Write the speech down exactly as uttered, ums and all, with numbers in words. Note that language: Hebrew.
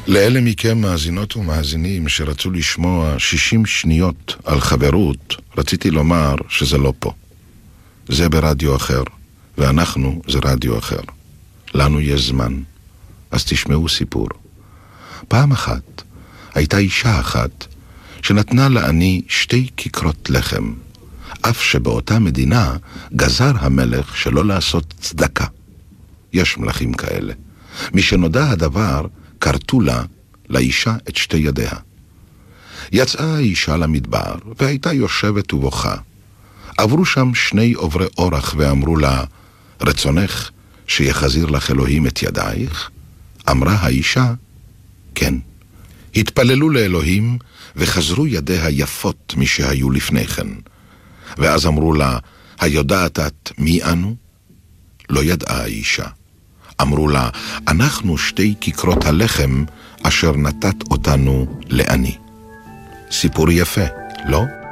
לאלה מכם מאזינות ומאזינים שרצו לשמוע שישים שניות על חברות, רציתי לומר שזה לא פה. זה ברדיו אחר, ואנחנו זה רדיו אחר. לנו יש זמן, אז תשמעו סיפור. פעם אחת הייתה אישה אחת שנתנה לעני שתי כיכרות לחם, אף שבאותה מדינה גזר המלך שלא לעשות צדקה. יש מלכים כאלה. משנודע הדבר, קרתו לה, לאישה את שתי ידיה. יצאה האישה למדבר, והייתה יושבת ובוכה. עברו שם שני עוברי אורח ואמרו לה, רצונך שיחזיר לך אלוהים את ידייך? אמרה האישה, כן. התפללו לאלוהים וחזרו ידיה יפות משהיו לפני כן. ואז אמרו לה, היודעת את מי אנו? לא ידעה האישה. אמרו לה, אנחנו שתי כיכרות הלחם אשר נתת אותנו לעני. סיפור יפה, לא?